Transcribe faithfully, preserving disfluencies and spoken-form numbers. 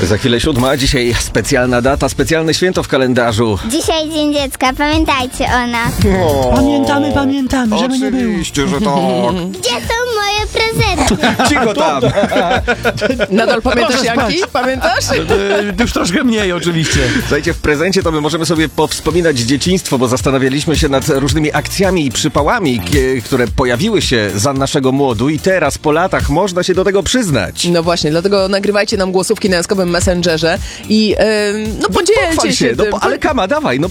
Za chwilę siódma, dzisiaj specjalna data, specjalne święto w kalendarzu. Dzisiaj Dzień Dziecka, pamiętajcie o nas. O, Pamiętamy, pamiętamy, żeby nie było. Oczywiście, że tak. Gdzie są moje prezenty? Cicho tam. Nadal pamiętasz, Proszę Janki? spać. Pamiętasz? E, Już troszkę mniej oczywiście. Słuchajcie, w prezencie to my możemy sobie powspominać dzieciństwo, bo zastanawialiśmy się nad różnymi akcjami i przypałami, kie- które pojawiły się za naszego młodu i teraz po latach można się do tego przyznać. No właśnie, dlatego nagrywajcie nam głosówki na jaskowym Messengerze i yy, no podzielcie Pochwal się się, no, tym. ale Kama, dawaj, no